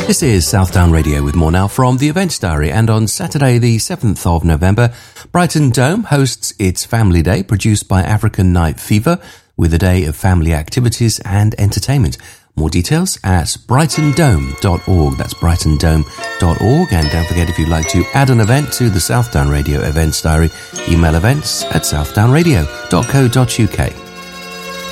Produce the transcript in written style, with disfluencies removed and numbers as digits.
This is Southdown Radio with more now from the Events Diary, and on Saturday the 7th of November, Brighton Dome hosts its Family Day, produced by African Night Fever, with a day of family activities and entertainment. More details at brightondome.org. That's brightondome.org. And don't forget, if you'd like to add an event to the Southdown Radio Events Diary, email events@southdownradio.co.uk.